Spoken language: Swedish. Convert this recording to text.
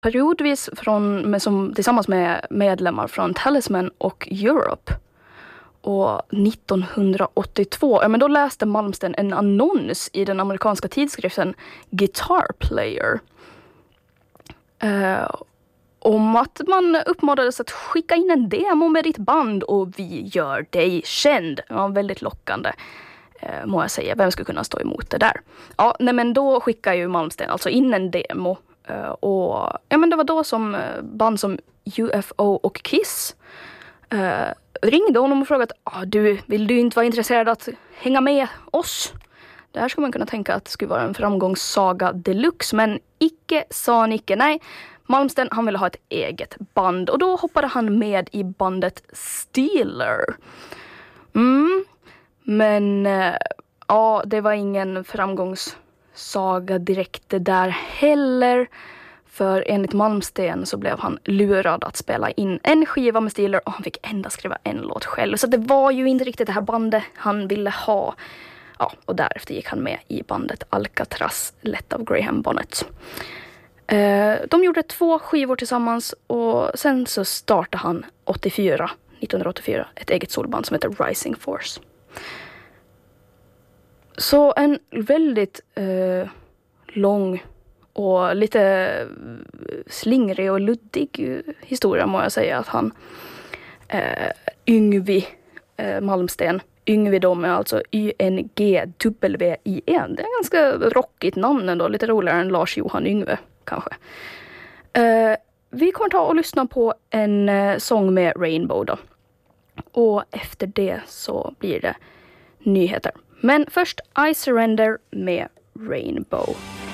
periodvis tillsammans med medlemmar från Talisman och Europe. Och 1982, men då läste Malmsten en annons i den amerikanska tidskriften Guitar Player om att man uppmanades att skicka in en demo med ditt band och vi gör dig känd. Det var väldigt lockande, må jag säga. Vem skulle kunna stå emot det där? Ja, nej, men då skickade ju Malmsten alltså in en demo. Och ja, men det var då som band som UFO och Kiss ringde honom och frågade vill du inte vara intresserad att hänga med oss? Det här ska man kunna tänka att det skulle vara en framgångssaga deluxe, men icke sa Nicke. Nej, Malmsten, han ville ha ett eget band och då hoppade han med i bandet Steeler. Men ja, det var ingen framgångssaga direkt det där heller. För enligt Malmsten så blev han lurad att spela in en skiva med Steeler och han fick endast skriva en låt själv. Så det var ju inte riktigt det här bandet han ville ha. Ja, och därefter gick han med i bandet Alcatraz, lett av Graham Bonnet. De gjorde 2 skivor tillsammans och sen så startade han 1984 ett eget solband som heter Rising Force. Så en väldigt lång och lite slingrig och luddig historia må jag säga att han Yngvi Malmsten. Yngvi då med alltså YNGWIN. Det är ganska rockigt namn ändå, lite roligare än Lars Johan Yngve kanske. Vi kommer ta och lyssna på en sång med Rainbow då. Och efter det så blir det nyheter. Men först I Surrender med Rainbow.